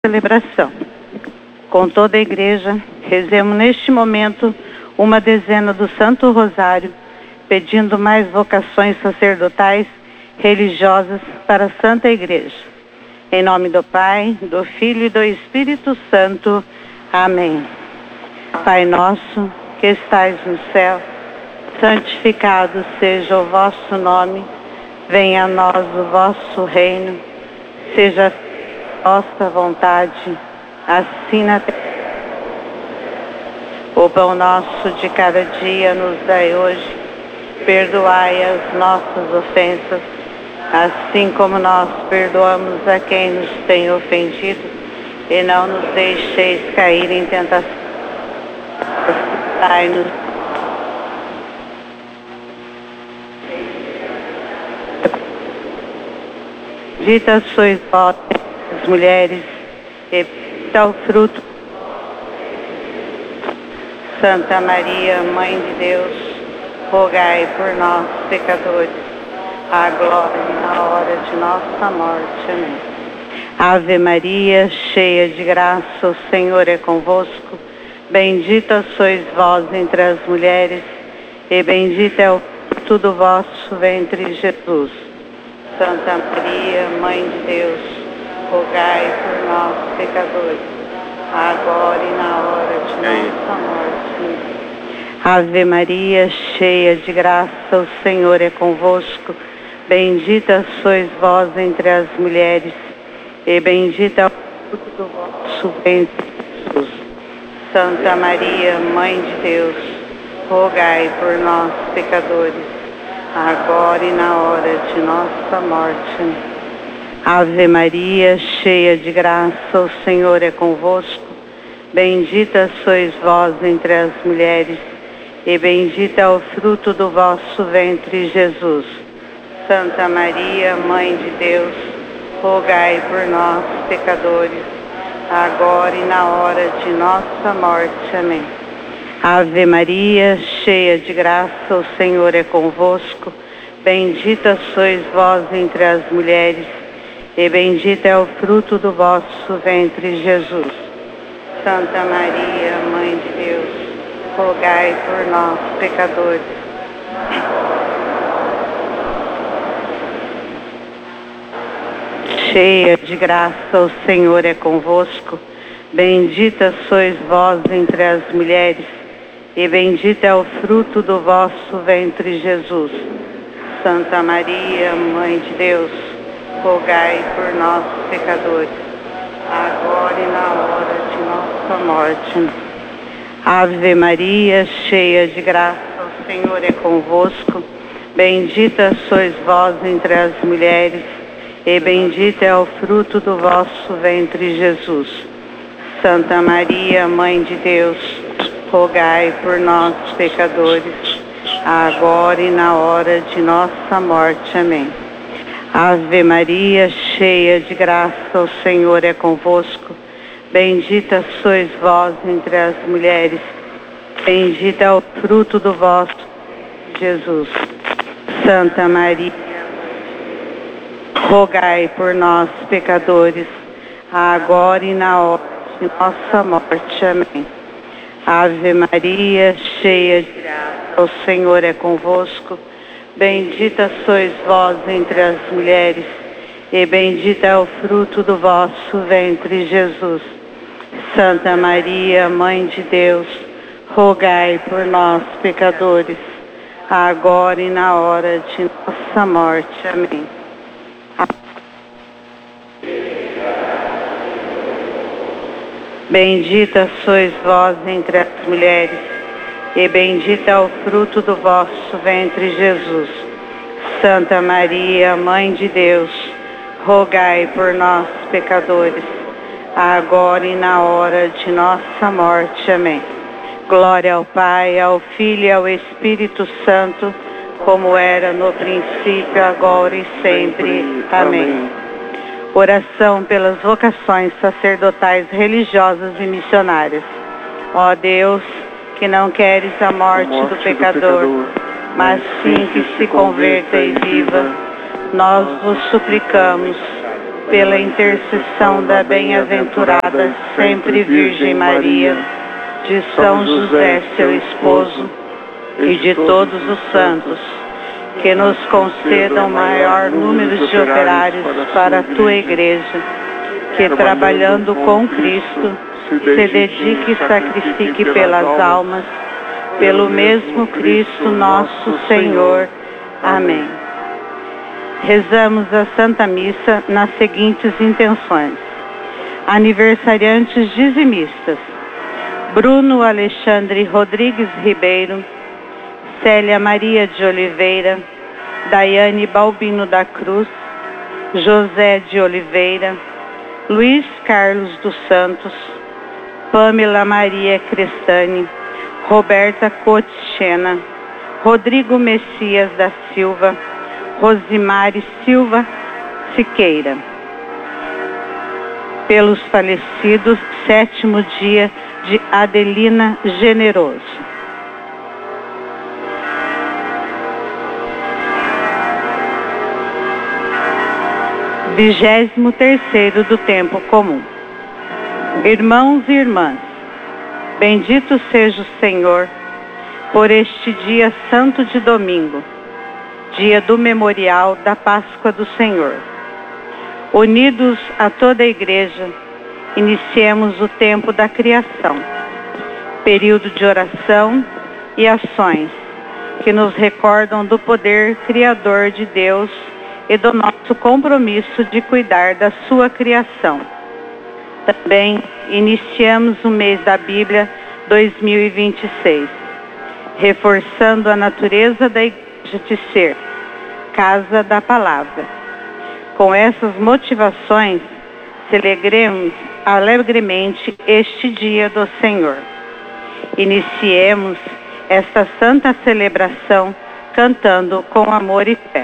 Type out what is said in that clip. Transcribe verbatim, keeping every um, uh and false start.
celebração. Com toda a igreja, rezemos neste momento uma dezena do Santo Rosário, pedindo mais vocações sacerdotais, religiosas para a Santa Igreja. Em nome do Pai, do Filho e do Espírito Santo. Amém. Pai nosso, que estais no céu, santificado seja o vosso nome, venha a nós o vosso reino, seja nossa vontade, assim na terra. O pão nosso de cada dia nos dai hoje, perdoai as nossas ofensas, assim como nós perdoamos a quem nos tem ofendido, e não nos deixeis cair em tentação. Dai-nos Bendita sois vós, as mulheres, e bendito é o fruto. Santa Maria, Mãe de Deus, rogai por nós, pecadores, agora e na hora de nossa morte. Amém. Ave Maria, cheia de graça, o Senhor é convosco. Bendita sois vós entre as mulheres, e bendito é o fruto do vosso ventre, Jesus. Santa Maria, Mãe de Deus, rogai por nós, pecadores, agora e na hora de nossa morte. Ave Maria, cheia de graça, o Senhor é convosco. Bendita sois vós entre as mulheres, e bendito é o fruto do vosso ventre, Jesus. Santa Maria, Mãe de Deus, rogai por nós, pecadores, agora e na hora de nossa morte. Ave Maria, cheia de graça, o Senhor é convosco. Bendita sois vós entre as mulheres, e bendito é o fruto do vosso ventre, Jesus. Santa Maria, Mãe de Deus, rogai por nós, pecadores, agora e na hora de nossa morte. Amém. Ave Maria, cheia de graça, o Senhor é convosco. Bendita sois vós entre as mulheres, e bendito é o fruto do vosso ventre, Jesus. Santa Maria, Mãe de Deus, rogai por nós, pecadores. Cheia de graça, o Senhor é convosco. Bendita sois vós entre as mulheres, e bendito é o fruto do vosso ventre, Jesus. Santa Maria, Mãe de Deus, rogai por nós, pecadores, agora e na hora de nossa morte. Ave Maria, cheia de graça, o Senhor é convosco. Bendita sois vós entre as mulheres, e bendito é o fruto do vosso ventre, Jesus. Santa Maria, Mãe de Deus, rogai por nós, pecadores, agora e na hora de nossa morte. Amém. Ave Maria, cheia de graça, o Senhor é convosco. Bendita sois vós entre as mulheres, bendito é o fruto do vosso, Jesus. Santa Maria, rogai por nós, pecadores, agora e na hora de nossa morte. Amém. Ave Maria, cheia de graça, o Senhor é convosco. Bendita sois vós entre as mulheres, e bendito é o fruto do vosso ventre, Jesus. Santa Maria, Mãe de Deus, rogai por nós, pecadores, agora e na hora de nossa morte. Amém. Bendita sois vós entre as mulheres, e bendito é o fruto do vosso ventre, Jesus. Santa Maria, Mãe de Deus, rogai por nós, pecadores, agora e na hora de nossa morte. Amém. Glória ao Pai, ao Filho e ao Espírito Santo, como era no princípio, agora e sempre. Amém. Oração pelas vocações sacerdotais, religiosas e missionárias. Ó Deus, que não queres a morte, a morte do, pecador, do pecador, mas sim que se converta e viva, nós vos suplicamos, pela intercessão da bem-aventurada sempre Virgem Maria, de São José, seu esposo, e de todos os santos, que nos concedam maior número de operários para a tua igreja, que trabalhando com Cristo se dedique e sacrifique pelas almas, pelo mesmo Cristo nosso Senhor. Amém. Rezamos a Santa Missa nas seguintes intenções: aniversariantes dizimistas: Bruno Alexandre Rodrigues Ribeiro, Célia Maria de Oliveira, Daiane Balbino da Cruz, José de Oliveira, Luiz Carlos dos Santos, Pamela Maria Crestani, Roberta Cotichena, Rodrigo Messias da Silva, Rosimari Silva Siqueira. Pelos falecidos, sétimo dia de Adelina Generoso. Vigésimo terceiro do tempo comum. Irmãos e irmãs, bendito seja o Senhor por este dia santo de domingo, dia do memorial da Páscoa do Senhor. Unidos a toda a Igreja, iniciemos o tempo da criação, período de oração e ações que nos recordam do poder criador de Deus e do nosso compromisso de cuidar da sua criação. Também iniciamos o mês da Bíblia dois mil e vinte e seis, reforçando a natureza da Igreja de ser Casa da Palavra. Com essas motivações, celebremos alegremente este dia do Senhor. Iniciemos esta santa celebração cantando com amor e fé.